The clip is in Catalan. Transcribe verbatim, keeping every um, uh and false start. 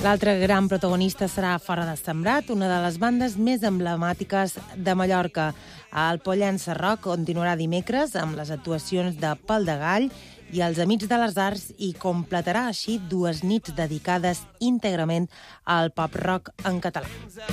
L'altre gran protagonista serà Fora de Sembrat, una de les bandes més emblemàtiques de Mallorca. El Pollença Rock continuarà dimecres amb les actuacions de Pal de Gall i els Amics de les Arts i completarà així dues nits dedicades íntegrament al pop-rock en català.